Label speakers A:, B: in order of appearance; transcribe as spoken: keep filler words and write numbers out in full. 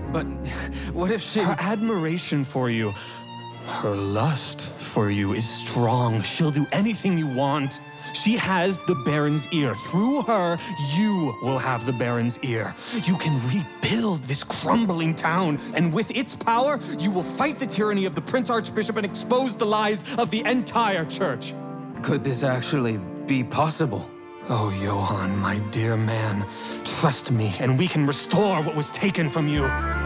A: But what if she...
B: Her admiration for you, her lust for you is strong. She'll do anything you want. She has the Baron's ear. Through her, you will have the Baron's ear. You can rebuild this crumbling town, and with its power, you will fight the tyranny of the Prince Archbishop and expose the lies of the entire church.
A: Could this actually be possible?
B: Oh, Johann, my dear man, trust me, and we can restore what was taken from you.